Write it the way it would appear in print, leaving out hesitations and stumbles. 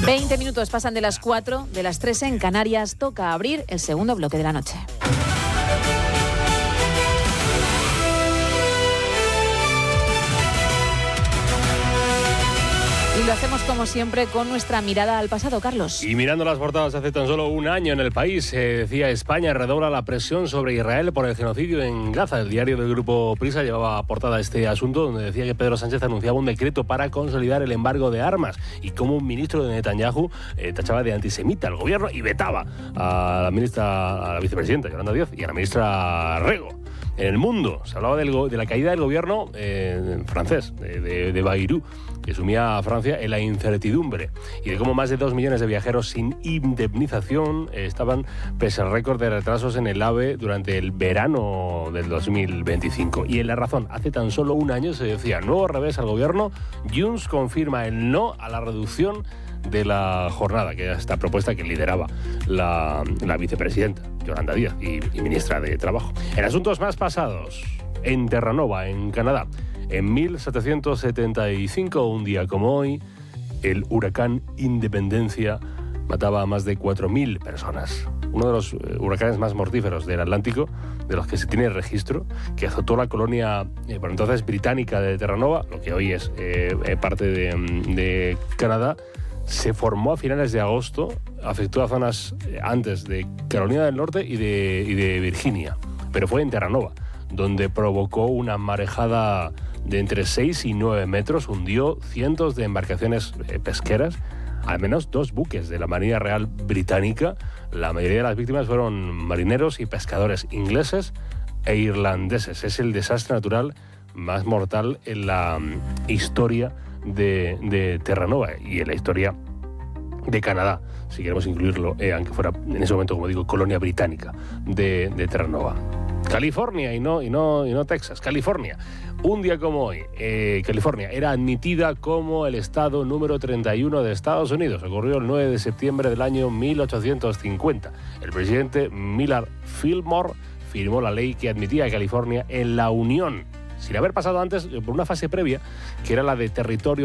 20 minutos pasan de las 4, de las 3 en Canarias. Toca abrir el segundo bloque de la noche. Y lo hacemos como siempre con nuestra mirada al pasado, Carlos. Y mirando las portadas hace tan solo un año en el país, decía España redobla la presión sobre Israel por el genocidio en Gaza. El diario del Grupo Prisa llevaba a portada este asunto, donde decía que Pedro Sánchez anunciaba un decreto para consolidar el embargo de armas y como un ministro de Netanyahu tachaba de antisemita al gobierno y vetaba a la vicepresidenta Yolanda Díaz y a la ministra Rego. En El Mundo se hablaba de la caída del gobierno francés, de Bayrou, que sumía a Francia en la incertidumbre, y de cómo más de 2 millones de viajeros sin indemnización estaban pese al récord de retrasos en el AVE durante el verano del 2025. Y en La Razón, hace tan solo un año se decía: nuevo revés al gobierno, Junts confirma el no a la reducción de la jornada, que era esta propuesta que lideraba la vicepresidenta Yolanda Díaz y ministra de Trabajo. En asuntos más pasados, en Terranova, en Canadá, en 1775, un día como hoy, el huracán Independencia mataba a más de 4.000 personas. Uno de los huracanes más mortíferos del Atlántico, de los que se tiene registro, que azotó la colonia, por entonces británica, de Terranova, lo que hoy es parte de Canadá. Se formó a finales de agosto, afectó a zonas antes de Carolina del Norte y de Virginia, pero fue en Terranova, donde provocó una marejada de entre 6 y 9 metros, hundió cientos de embarcaciones pesqueras, al menos 2 buques de la Marina Real Británica. La mayoría de las víctimas fueron marineros y pescadores ingleses e irlandeses. Es el desastre natural más mortal en la historia de Terranova y en la historia de Canadá, si queremos incluirlo, aunque fuera en ese momento, como digo, colonia británica de Terranova. California y no Texas, California. Un día como hoy, California era admitida como el estado número 31 de Estados Unidos. Ocurrió el 9 de septiembre del año 1850. El presidente Millard Fillmore firmó la ley que admitía a California en la Unión, sin haber pasado antes por una fase previa, que era la de territorio